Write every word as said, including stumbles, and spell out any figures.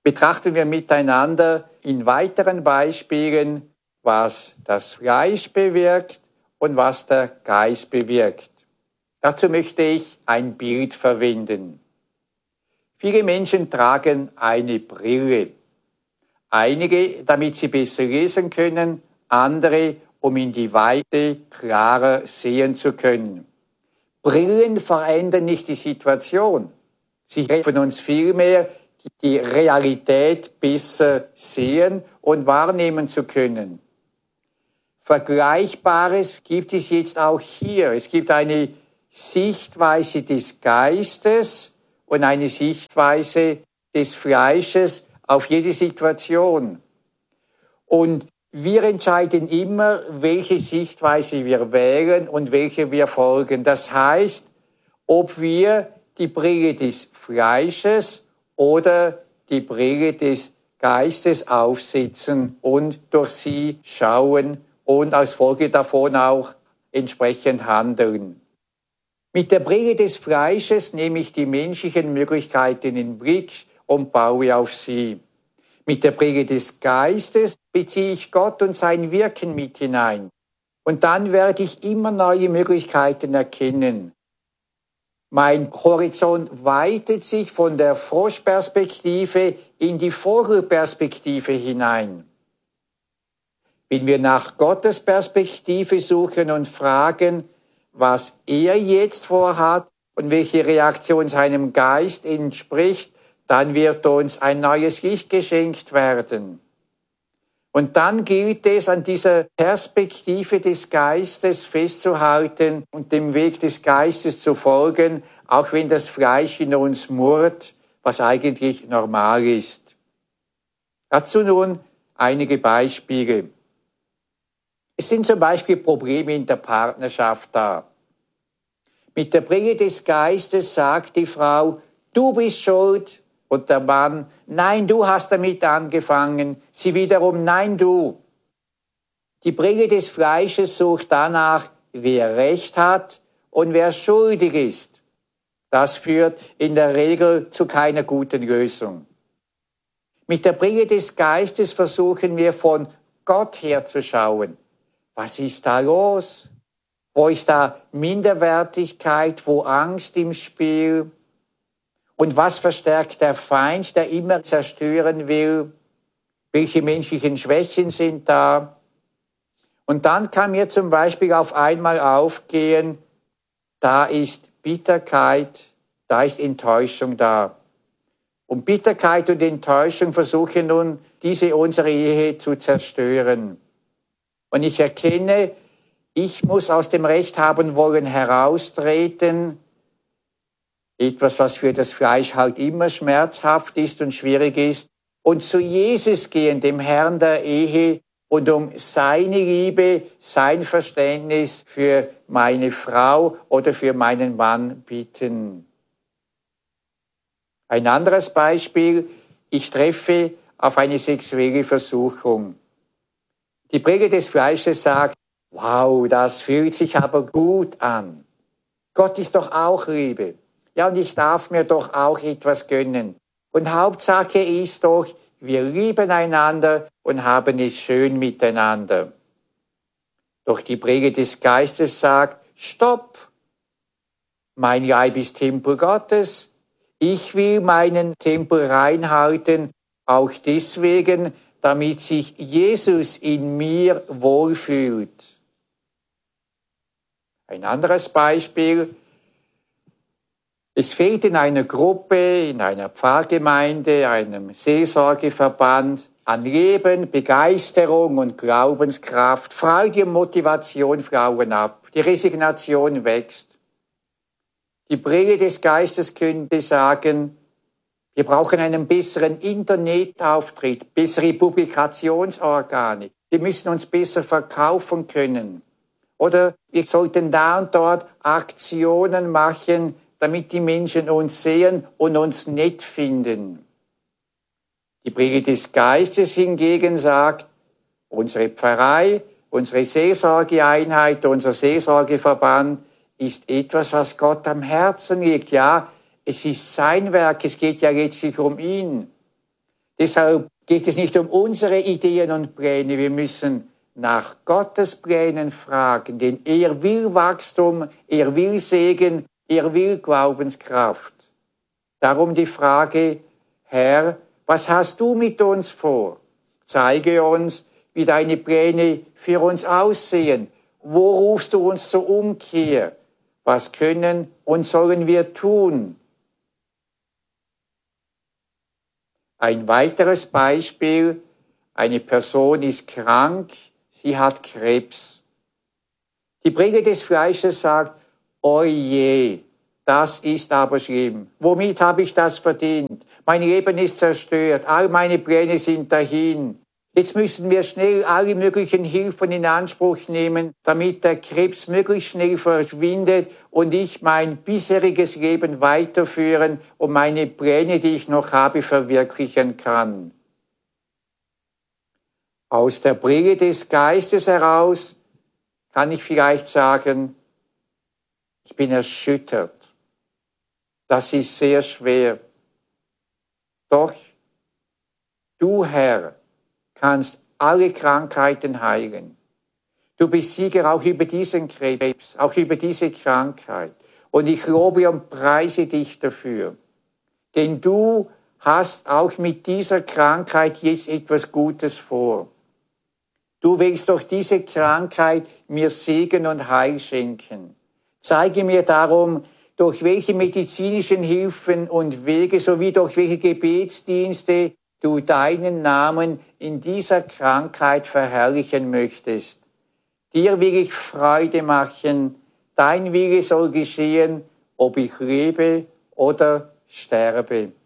betrachten wir miteinander in weiteren Beispielen, was das Fleisch bewirkt und was der Geist bewirkt. Dazu möchte ich ein Bild verwenden. Viele Menschen tragen eine Brille. Einige, damit sie besser lesen können, andere, um in die Weite klarer sehen zu können. Brillen verändern nicht die Situation. Sie helfen uns vielmehr, die Realität besser sehen und wahrnehmen zu können. Vergleichbares gibt es jetzt auch hier. Es gibt eine Sichtweise des Geistes und eine Sichtweise des Fleisches auf jede Situation. Und wir entscheiden immer, welche Sichtweise wir wählen und welche wir folgen. Das heißt, ob wir die Brille des Fleisches oder die Brille des Geistes aufsetzen und durch sie schauen und als Folge davon auch entsprechend handeln. Mit der Brille des Fleisches nehme ich die menschlichen Möglichkeiten in den Blick und baue auf sie. Mit der Brille des Geistes beziehe ich Gott und sein Wirken mit hinein. Und dann werde ich immer neue Möglichkeiten erkennen. Mein Horizont weitet sich von der Froschperspektive in die Vogelperspektive hinein. Wenn wir nach Gottes Perspektive suchen und fragen, was er jetzt vorhat und welche Reaktion seinem Geist entspricht, dann wird uns ein neues Licht geschenkt werden. Und dann gilt es, an dieser Perspektive des Geistes festzuhalten und dem Weg des Geistes zu folgen, auch wenn das Fleisch in uns murrt, was eigentlich normal ist. Dazu nun einige Beispiele. Es sind zum Beispiel Probleme in der Partnerschaft da. Mit der Brille des Geistes sagt die Frau, du bist schuld, und der Mann, nein, du hast damit angefangen, sie wiederum, nein, du. Die Brille des Fleisches sucht danach, wer Recht hat und wer schuldig ist. Das führt in der Regel zu keiner guten Lösung. Mit der Brille des Geistes versuchen wir von Gott her zu schauen. Was ist da los? Wo ist da Minderwertigkeit, wo Angst im Spiel? Und was verstärkt der Feind, der immer zerstören will? Welche menschlichen Schwächen sind da? Und dann kann mir zum Beispiel auf einmal aufgehen, da ist Bitterkeit, da ist Enttäuschung da. Und Bitterkeit und Enttäuschung versuchen nun, diese unsere Ehe zu zerstören. Und ich erkenne, ich muss aus dem Recht haben wollen heraustreten, etwas, was für das Fleisch halt immer schmerzhaft ist und schwierig ist, und zu Jesus gehen, dem Herrn der Ehe, und um seine Liebe, sein Verständnis für meine Frau oder für meinen Mann bitten. Ein anderes Beispiel, ich treffe auf eine sexuelle Versuchung. Die Brille des Fleisches sagt, wow, das fühlt sich aber gut an. Gott ist doch auch Liebe. Ja, und ich darf mir doch auch etwas gönnen. Und Hauptsache ist doch, wir lieben einander und haben es schön miteinander. Doch die Brille des Geistes sagt, stopp! Mein Leib ist Tempel Gottes. Ich will meinen Tempel reinhalten, auch deswegen, damit sich Jesus in mir wohlfühlt. Ein anderes Beispiel. Es fehlt in einer Gruppe, in einer Pfarrgemeinde, einem Seelsorgeverband an Leben, Begeisterung und Glaubenskraft. Freude und Motivation flauen ab. Die Resignation wächst. Die Brille des Geistes könnte sagen, wir brauchen einen besseren Internetauftritt, bessere Publikationsorgane. Wir müssen uns besser verkaufen können. Oder wir sollten da und dort Aktionen machen, damit die Menschen uns sehen und uns nett finden. Die Brille des Geistes hingegen sagt, unsere Pfarrei, unsere Seelsorgeeinheit, unser Seelsorgeverband ist etwas, was Gott am Herzen liegt. Ja, es ist sein Werk, es geht ja letztlich um ihn. Deshalb geht es nicht um unsere Ideen und Pläne. Wir müssen nach Gottes Plänen fragen, denn er will Wachstum, er will Segen, er will Glaubenskraft. Darum die Frage, Herr, was hast du mit uns vor? Zeige uns, wie deine Pläne für uns aussehen. Wo rufst du uns zur Umkehr? Was können und sollen wir tun? Ein weiteres Beispiel, eine Person ist krank, sie hat Krebs. Die Brille des Fleisches sagt, oje, das ist aber schlimm. Womit habe ich das verdient? Mein Leben ist zerstört, all meine Pläne sind dahin. Jetzt müssen wir schnell alle möglichen Hilfen in Anspruch nehmen, damit der Krebs möglichst schnell verschwindet und ich mein bisheriges Leben weiterführen und meine Pläne, die ich noch habe, verwirklichen kann. Aus der Brille des Geistes heraus kann ich vielleicht sagen, ich bin erschüttert. Das ist sehr schwer. Doch du, Herr, kannst alle Krankheiten heilen. Du bist Sieger auch über diesen Krebs, auch über diese Krankheit. Und ich lobe und preise dich dafür. Denn du hast auch mit dieser Krankheit jetzt etwas Gutes vor. Du willst durch diese Krankheit mir Segen und Heil schenken. Zeige mir darum, durch welche medizinischen Hilfen und Wege sowie durch welche Gebetsdienste du deinen Namen in dieser Krankheit verherrlichen möchtest. Dir will ich Freude machen, dein Wille soll geschehen, ob ich lebe oder sterbe.